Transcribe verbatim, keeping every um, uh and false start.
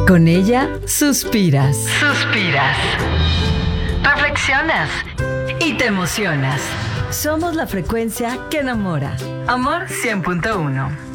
Con ella suspiras, Suspiras, reflexionas y te emocionas. Somos la frecuencia que enamora. Amor cien punto uno.